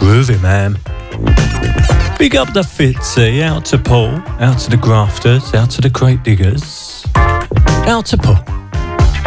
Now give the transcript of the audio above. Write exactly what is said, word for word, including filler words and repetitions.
Groovy, man. Big up the Fitzy, out to Paul, out to the grafters, out to the crate diggers, out to Paul.